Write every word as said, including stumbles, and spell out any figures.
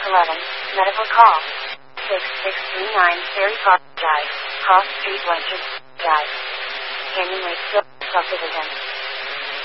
eleven. Medical call. six six three nine Ferry Park Drive, Cross Street, Blanchard Drive. Canyon Lake, Phil, Subdivision.